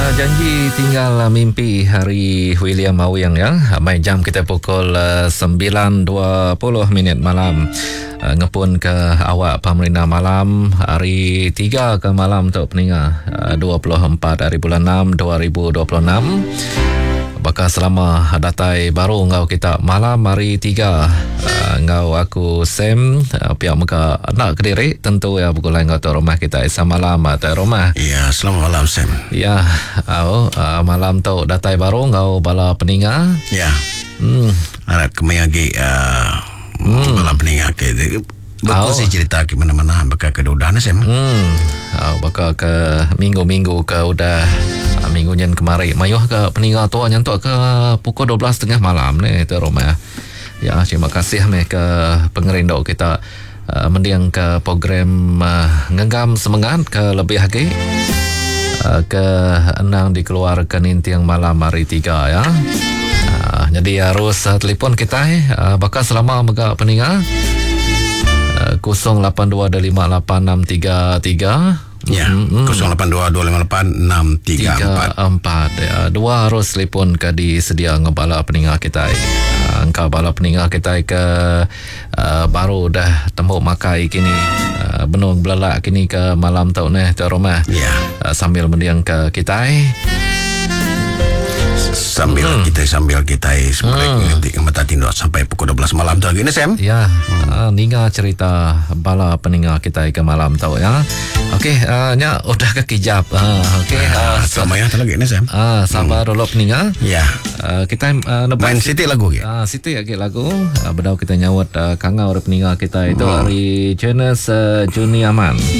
Janji tinggal mimpi hari William Awyang ya. Mai jam kita pukul 9.20 malam. Ngepun ke awak pemerintah malam hari 3 ke malam untuk peninga 24 hari bulan 6 2026. Bakal selama datai baru ngau kita malam hari 3 ngau aku Sam pihak muka anak Kediri tentu ya pukul lain ngau tu rumah kita Isa malam atau rumah. Ya, selamat malam Sam. Ya, malam tu datai baru ngau bala peninga. Ya. Harap kemayagi bala peninga ke bakal sih cerita ke mana-mana bakal ke udah Sam. Bakal ke minggu-minggu ke udah minggu nyen kemarin mayuh ke peninggal tua nyentuk ke pukul 12.30 malam ni tu rumah. Ya, terima kasih ke pengerindau kita mendiang ke program ngegam semangat ke lebih lagi ke enang dikeluarkan intiang malam hari 3 ya. Jadi harus telefon kita bakal selama mega peninggal 0822586633. Ya, 0822586634. Ya, dua harus telefon ke disedia ngebala peninggal kita. Engkau bala peninggal kita ke baru dah tembuk makai kini benung belalak kini ke malam tahun ni tu rumah. Ya. Sambil mendiang ke kita. Sambil kita sebenarnya mata tinduk sampai pukul 12 malam tu lagi ni Sam. Ya, ninga cerita bala peninggal kita ke malam tau ya. Okey, nya udah ke kijab. Okey, sama ya lagi ni Sam. sabar dulu peninggal. Ya. Kita main Siti lagu ke? Siti lagi lagu. Bedau kita nyawat kangau peninggal kita itu hari Jenis Juni Aman.